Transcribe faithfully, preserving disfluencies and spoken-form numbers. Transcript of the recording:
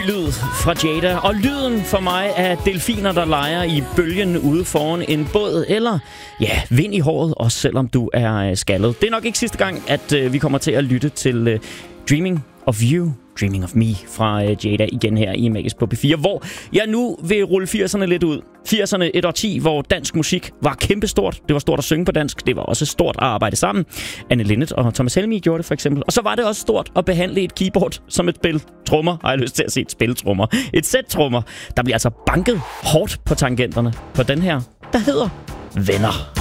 lyd fra Jada, og lyden for mig er delfiner, der leger i bølgen ude foran en båd, eller ja, vind i håret, også selvom du er skaldet. Det er nok ikke sidste gang, at øh, vi kommer til at lytte til øh, Dreaming of You, Dreaming of Me fra øh, Jada igen her i Magisk på P fire, hvor jeg nu vil rulle firserne lidt ud. firserne, et årti, hvor dansk musik var kæmpestort. Det var stort at synge på dansk. Det var også stort at arbejde sammen. Anne Linnet og Thomas Helmig gjorde det for eksempel. Og så var det også stort at behandle et keyboard som et spil trommer. Har jeg lyst til at sige et spil trommer. Et sæt trommer. Der bliver altså banket hårdt på tangenterne på den her, der hedder Venner.